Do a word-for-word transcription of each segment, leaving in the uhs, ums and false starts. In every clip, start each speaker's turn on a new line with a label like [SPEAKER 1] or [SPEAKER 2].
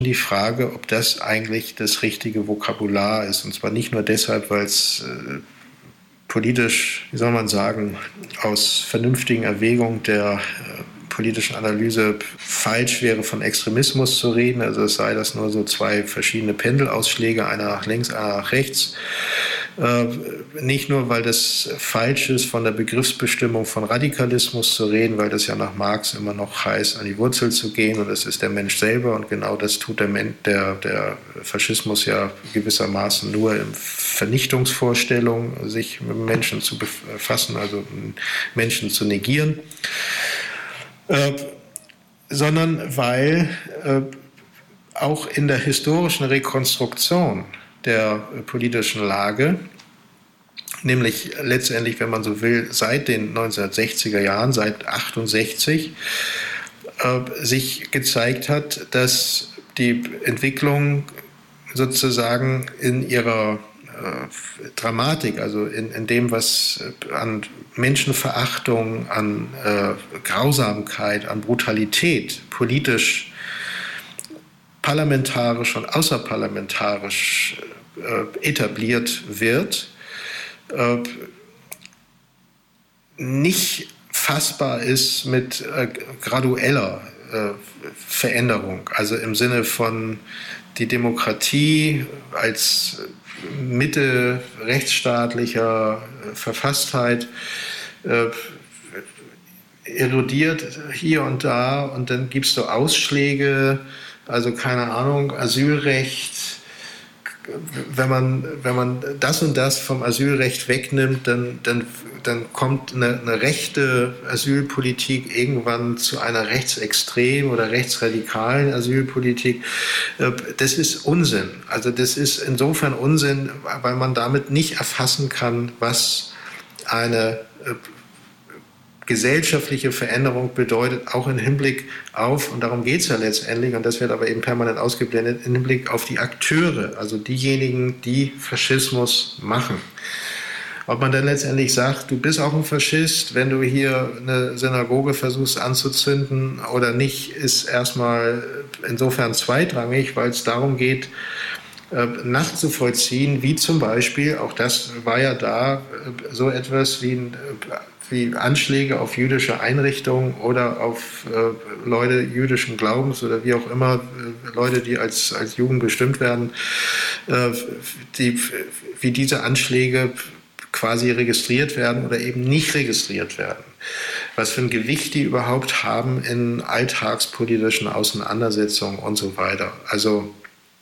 [SPEAKER 1] die Frage, ob das eigentlich das richtige Vokabular ist. Und zwar nicht nur deshalb, weil es äh, politisch, wie soll man sagen, aus vernünftigen Erwägungen der äh, politischen Analyse falsch wäre, von Extremismus zu reden. Also es sei das nur so zwei verschiedene Pendelausschläge, einer nach links, einer nach rechts. Äh, nicht nur, weil das falsch ist, von der Begriffsbestimmung von Radikalismus zu reden, weil das ja nach Marx immer noch heißt, an die Wurzel zu gehen, und das ist der Mensch selber, und genau das tut der, Men- der, der Faschismus ja gewissermaßen nur in Vernichtungsvorstellung, sich mit Menschen zu befassen, also Menschen zu negieren, äh, sondern weil äh, auch in der historischen Rekonstruktion der politischen Lage, nämlich letztendlich, wenn man so will, seit den neunzehnhundertsechziger Jahren, seit achtundsechzig, äh, sich gezeigt hat, dass die Entwicklung sozusagen in ihrer äh, Dramatik, also in, in dem, was an Menschenverachtung, an äh, Grausamkeit, an Brutalität politisch, parlamentarisch und außerparlamentarisch äh, etabliert wird, äh, nicht fassbar ist mit äh, gradueller äh, Veränderung, also im Sinne von die Demokratie als Mitte rechtsstaatlicher äh, Verfasstheit äh, erodiert hier und da, und dann gibt es so Ausschläge, also keine Ahnung, Asylrecht. Wenn man, wenn man das und das vom Asylrecht wegnimmt, dann, dann, dann kommt eine, eine rechte Asylpolitik irgendwann zu einer rechtsextremen oder rechtsradikalen Asylpolitik. Das ist Unsinn. Also das ist insofern Unsinn, weil man damit nicht erfassen kann, was eine gesellschaftliche Veränderung bedeutet, auch im Hinblick auf, und darum geht es ja letztendlich, und das wird aber eben permanent ausgeblendet, im Hinblick auf die Akteure, also diejenigen, die Faschismus machen. Ob man dann letztendlich sagt, du bist auch ein Faschist, wenn du hier eine Synagoge versuchst anzuzünden oder nicht, ist erstmal insofern zweitrangig, weil es darum geht, nachzuvollziehen, wie zum Beispiel, auch das war ja da, so etwas wie ein wie Anschläge auf jüdische Einrichtungen oder auf äh, Leute jüdischen Glaubens oder wie auch immer, äh, Leute, die als, als Juden bestimmt werden, äh, die, wie diese Anschläge quasi registriert werden oder eben nicht registriert werden. Was für ein Gewicht die überhaupt haben in alltagspolitischen Auseinandersetzungen und so weiter. Also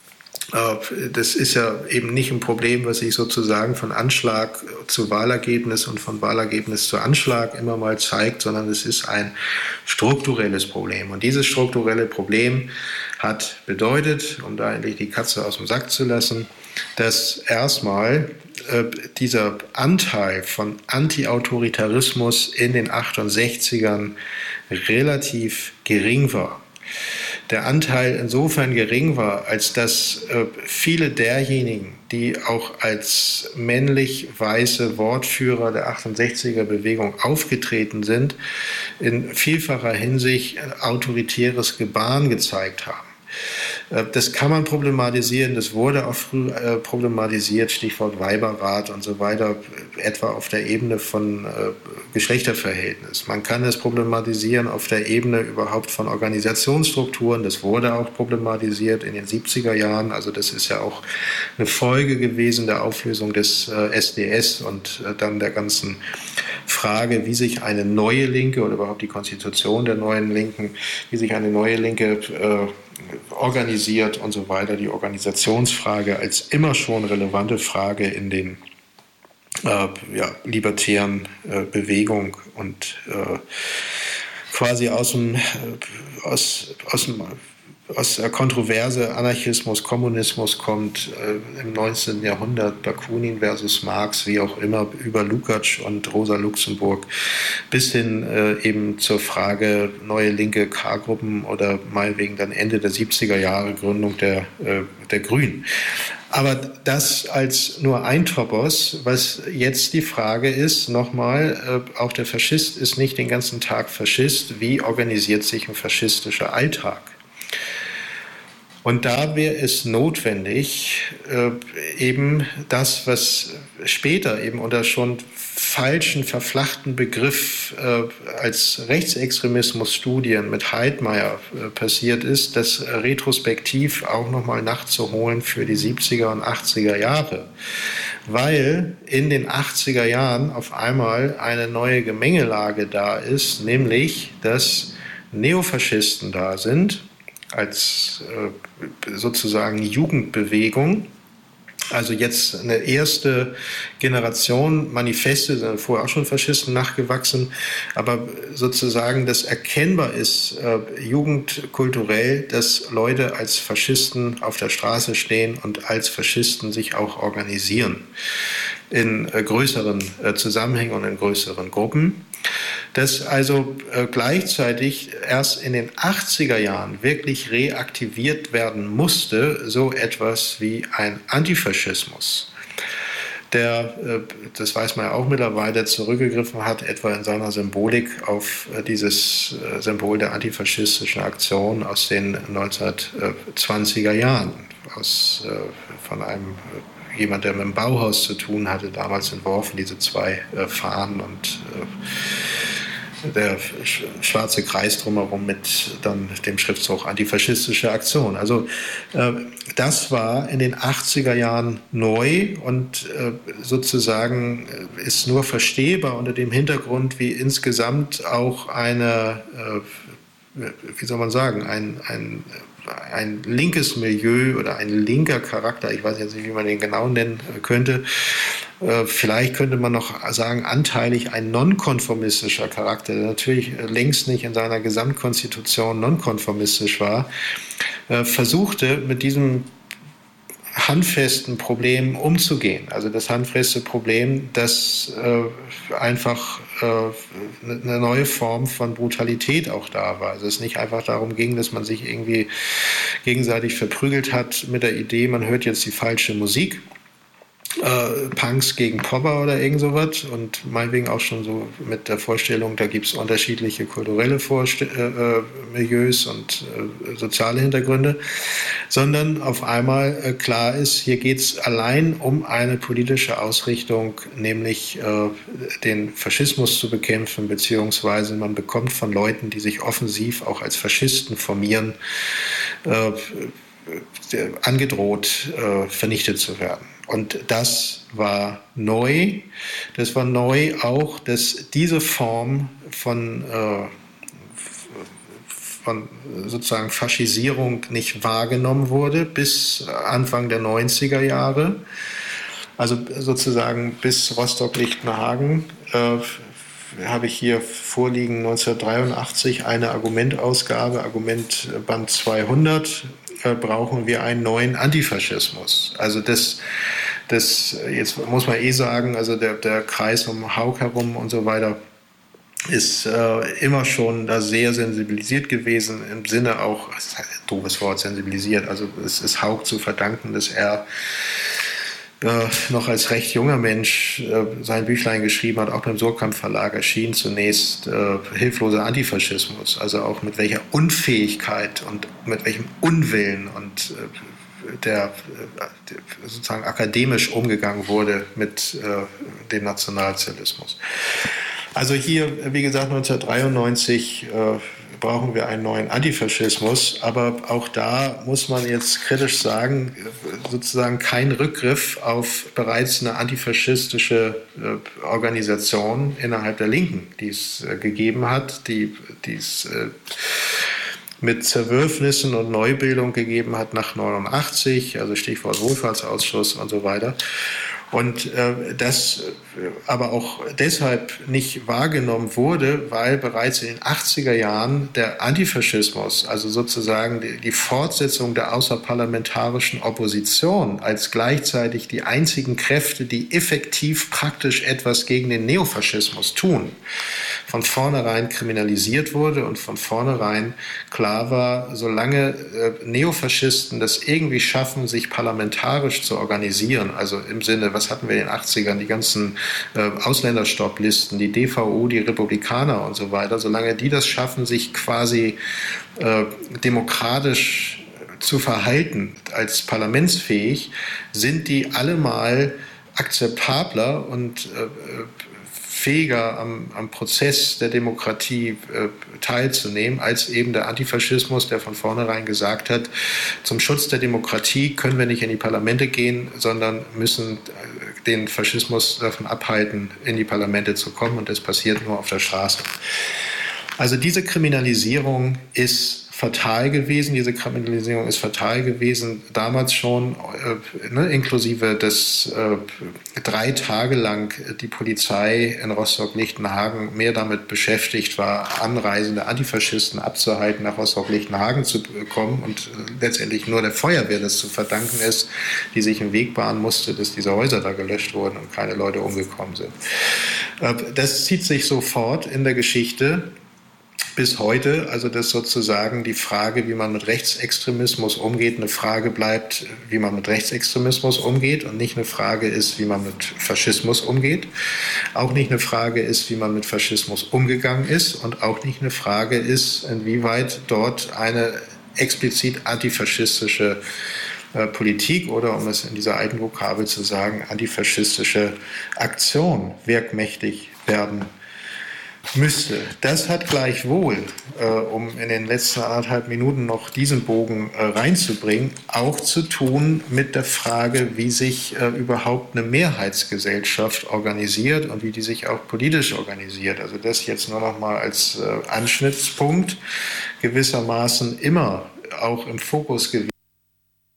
[SPEAKER 1] das ist ja eben nicht ein Problem, was sich sozusagen von Anschlag zu Wahlergebnis und von Wahlergebnis zu Anschlag immer mal zeigt, sondern es ist ein strukturelles Problem. Und dieses strukturelle Problem hat bedeutet, um da endlich die Katze aus dem Sack zu lassen, dass erstmal äh, dieser Anteil von Anti-Autoritarismus in den achtundsechzigern relativ gering war. Der Anteil insofern gering war, als dass äh, viele derjenigen, die auch als männlich weiße Wortführer der achtundsechziger Bewegung aufgetreten sind, in vielfacher Hinsicht autoritäres Gebaren gezeigt haben. Das kann man problematisieren, das wurde auch früh äh, problematisiert, Stichwort Weiberrat und so weiter, etwa auf der Ebene von äh, Geschlechterverhältnis. Man kann es problematisieren auf der Ebene überhaupt von Organisationsstrukturen, das wurde auch problematisiert in den siebziger Jahren, also das ist ja auch eine Folge gewesen der Auflösung des äh, S D S und äh, dann der ganzen Frage, wie sich eine neue Linke oder überhaupt die Konstitution der neuen Linken, wie sich eine neue Linke äh, organisiert und so weiter, die Organisationsfrage als immer schon relevante Frage in den äh, ja, libertären äh, Bewegungen und äh, quasi aus dem, äh, aus, aus dem aus der Kontroverse Anarchismus, Kommunismus kommt äh, im neunzehnten Jahrhundert, Bakunin versus Marx, wie auch immer, über Lukács und Rosa Luxemburg, bis hin äh, eben zur Frage neue linke K-Gruppen oder meinetwegen dann Ende der siebziger Jahre Gründung der, äh, der Grünen. Aber das als nur ein Topos, was jetzt die Frage ist, nochmal, äh, auch der Faschist ist nicht den ganzen Tag Faschist, wie organisiert sich ein faschistischer Alltag? Und da wäre es notwendig, äh, eben das, was später eben unter schon falschen, verflachten Begriff äh, als Rechtsextremismusstudien mit Heidmeier äh, passiert ist, das retrospektiv auch nochmal nachzuholen für die siebziger und achtziger Jahre. Weil in den achtziger Jahren auf einmal eine neue Gemengelage da ist, nämlich, dass Neofaschisten da sind, als äh, sozusagen Jugendbewegung. Also jetzt eine erste Generation Manifeste, sind vorher auch schon Faschisten nachgewachsen, aber sozusagen, dass erkennbar ist, äh, jugendkulturell, dass Leute als Faschisten auf der Straße stehen und als Faschisten sich auch organisieren in äh, größeren äh, Zusammenhängen und in größeren Gruppen. Dass also äh, gleichzeitig erst in den achtziger Jahren wirklich reaktiviert werden musste, so etwas wie ein Antifaschismus, der, äh, das weiß man ja auch mittlerweile, zurückgegriffen hat, etwa in seiner Symbolik auf äh, dieses äh, Symbol der antifaschistischen Aktion aus den neunzehnhundertzwanziger Jahren, aus, äh, von einem äh, jemand, der mit dem Bauhaus zu tun hatte, damals entworfen, diese zwei äh, Fahnen und äh, der schwarze Kreis drumherum mit dann dem Schriftzug antifaschistische Aktion. Also äh, das war in den achtziger Jahren neu und äh, sozusagen ist nur verstehbar unter dem Hintergrund, wie insgesamt auch eine, äh, wie soll man sagen, ein, ein ein linkes Milieu oder ein linker Charakter, ich weiß jetzt nicht, wie man den genau nennen könnte, vielleicht könnte man noch sagen, anteilig ein nonkonformistischer Charakter, der natürlich längst nicht in seiner Gesamtkonstitution nonkonformistisch war, versuchte mit diesem handfesten Problem umzugehen. Also das handfeste Problem, dass äh, einfach äh, eine neue Form von Brutalität auch da war. Also es nicht einfach darum ging, dass man sich irgendwie gegenseitig verprügelt hat mit der Idee, man hört jetzt die falsche Musik. Äh, Punks gegen Popper oder irgend sowas und meinetwegen auch schon so mit der Vorstellung, da gibt es unterschiedliche kulturelle Vorst- äh, Milieus und äh, soziale Hintergründe, sondern auf einmal äh, klar ist, hier geht es allein um eine politische Ausrichtung, nämlich äh, den Faschismus zu bekämpfen, beziehungsweise man bekommt von Leuten, die sich offensiv auch als Faschisten formieren, äh, angedroht, äh, vernichtet zu werden. Und das war neu. Das war neu auch, dass diese Form von, äh, von sozusagen Faschisierung nicht wahrgenommen wurde bis Anfang der neunziger Jahre. Also sozusagen bis Rostock-Lichtenhagen äh, habe ich hier vorliegen neunzehnhundertdreiundachtzig eine Argumentausgabe, Argumentband zweihundert. Brauchen wir einen neuen Antifaschismus. Also das, das jetzt muss man eh sagen, also der, der Kreis um Haug herum und so weiter ist äh, immer schon da sehr sensibilisiert gewesen, im Sinne auch, das ist ein doofes Wort, sensibilisiert, also es ist Haug zu verdanken, dass er Äh, noch als recht junger Mensch äh, sein Büchlein geschrieben hat, auch beim Surkamp Verlag erschien zunächst äh, Hilfloser Antifaschismus, also auch mit welcher Unfähigkeit und mit welchem Unwillen und äh, der, der sozusagen akademisch umgegangen wurde mit äh, dem Nationalsozialismus. Also hier, wie gesagt, neunzehnhundertdreiundneunzig äh, brauchen wir einen neuen Antifaschismus, aber auch da muss man jetzt kritisch sagen, sozusagen kein Rückgriff auf bereits eine antifaschistische äh, Organisation innerhalb der Linken, die es äh, gegeben hat, die es äh, mit Zerwürfnissen und Neubildung gegeben hat nach neunundachtzig, also Stichwort Wohlfahrtsausschuss und so weiter. Und äh, das aber auch deshalb nicht wahrgenommen wurde, weil bereits in den achtziger Jahren der Antifaschismus, also sozusagen die, die Fortsetzung der außerparlamentarischen Opposition als gleichzeitig die einzigen Kräfte, die effektiv praktisch etwas gegen den Neofaschismus tun, von vornherein kriminalisiert wurde und von vornherein klar war, solange äh, Neofaschisten das irgendwie schaffen, sich parlamentarisch zu organisieren, also im Sinne, was hatten wir in den achtzigern, die ganzen äh, Ausländerstopplisten, die D V U, die Republikaner und so weiter, solange die das schaffen, sich quasi äh, demokratisch zu verhalten als parlamentsfähig, sind die allemal akzeptabler und äh, fähiger am, am Prozess der Demokratie äh, teilzunehmen, als eben der Antifaschismus, der von vornherein gesagt hat, zum Schutz der Demokratie können wir nicht in die Parlamente gehen, sondern müssen äh, den Faschismus davon abhalten, in die Parlamente zu kommen, und das passiert nur auf der Straße. Also diese Kriminalisierung ist fatal gewesen, diese Kriminalisierung ist fatal gewesen, damals schon, äh, ne, inklusive des äh, drei Tage lang die Polizei in Rostock-Lichtenhagen mehr damit beschäftigt war, anreisende Antifaschisten abzuhalten, nach Rostock-Lichtenhagen zu kommen, und äh, letztendlich nur der Feuerwehr das zu verdanken ist, die sich im Weg bahnen musste, dass diese Häuser da gelöscht wurden und keine Leute umgekommen sind. Äh, das zieht sich so fort in der Geschichte bis heute, also dass sozusagen die Frage, wie man mit Rechtsextremismus umgeht, eine Frage bleibt, wie man mit Rechtsextremismus umgeht, und nicht eine Frage ist, wie man mit Faschismus umgeht. Auch nicht eine Frage ist, wie man mit Faschismus umgegangen ist, und auch nicht eine Frage ist, inwieweit dort eine explizit antifaschistische äh, Politik oder, um es in dieser alten Vokabel zu sagen, antifaschistische Aktion wirkmächtig werden müsste. Das hat gleichwohl, äh, um in den letzten anderthalb Minuten noch diesen Bogen äh, reinzubringen, auch zu tun mit der Frage, wie sich äh, überhaupt eine Mehrheitsgesellschaft organisiert und wie die sich auch politisch organisiert. Also das jetzt nur noch mal als äh, Anschnittspunkt, gewissermaßen immer auch im Fokus gewesen.